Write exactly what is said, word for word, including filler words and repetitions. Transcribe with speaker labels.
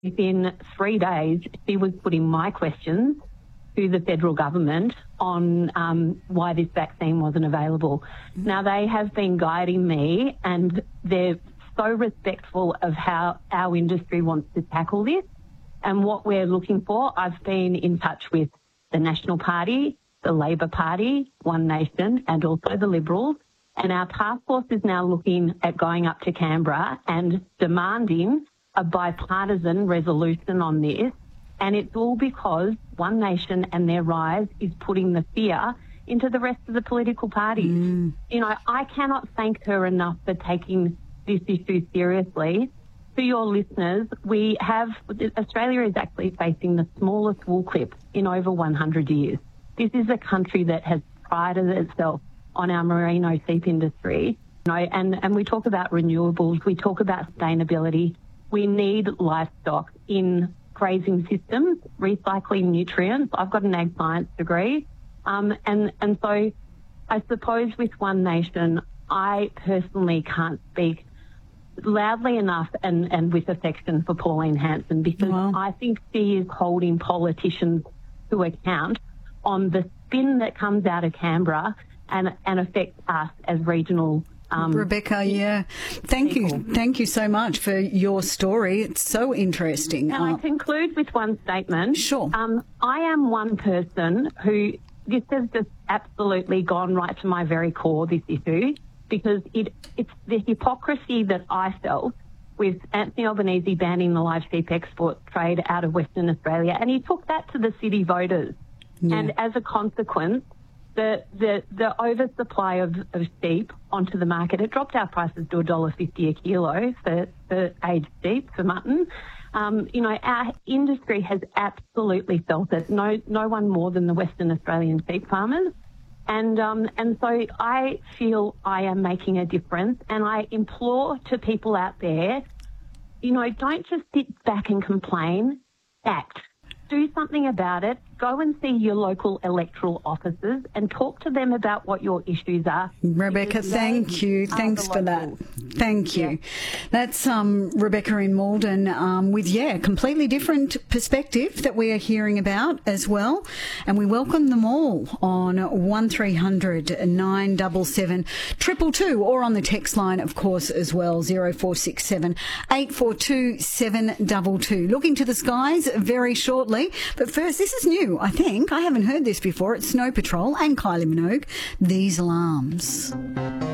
Speaker 1: Within three days, she was putting my questions to the federal government on um, why this vaccine wasn't available. Mm-hmm. Now, they have been guiding me, and they're so respectful of how our industry wants to tackle this and what we're looking for. I've been in touch with the National Party, the Labor Party, One Nation, and also the Liberals. And our task force is now looking at going up to Canberra and demanding a bipartisan resolution on this. And it's all because One Nation and their rise is putting the fear into the rest of the political parties. Mm. You know, I cannot thank her enough for taking this issue seriously. For your listeners, we have, Australia is actually facing the smallest wool clip in over one hundred years. This is a country that has prided itself on our merino sheep industry. You know, and, and we talk about renewables, we talk about sustainability. We need livestock in grazing systems, recycling nutrients. I've got an ag science degree. Um, and, and so I suppose with One Nation, I personally can't speak loudly enough and, and with affection for Pauline Hanson, because wow. I think she is holding politicians to account on the spin that comes out of Canberra and, and affects us as regional Um,
Speaker 2: Rebecca, yeah. Thank people. you. Thank you so much for your story. It's so interesting.
Speaker 1: Can uh, I conclude with one statement?
Speaker 2: Sure.
Speaker 1: Um, I am one person who, this has just absolutely gone right to my very core, this issue, because it it's the hypocrisy that I felt with Anthony Albanese banning the live sheep export trade out of Western Australia. And he took that to the city voters. Yeah. And as a consequence, The, the the oversupply of, of sheep onto the market, it dropped our prices to one dollar fifty a kilo for, for aged sheep, for mutton. Um, you know, our industry has absolutely felt it, no no one more than the Western Australian sheep farmers. And, um, and so I feel I am making a difference, and I implore to people out there, you know, don't just sit back and complain, act. Do something about it. Go and see your local electoral officers and talk to them about what your issues are.
Speaker 2: Rebecca, thank you. Thanks for that. Thank you. Yeah. That's um, Rebecca in Maldon um, with, yeah, a completely different perspective that we are hearing about as well. And we welcome them all on one three hundred nine seven seven two two two or on the text line, of course, as well, zero four six seven eight four two seven two two. Looking to the skies very shortly. But first, this is new, I think. I haven't heard this before. It's Snow Patrol and Kylie Minogue. These Alarms.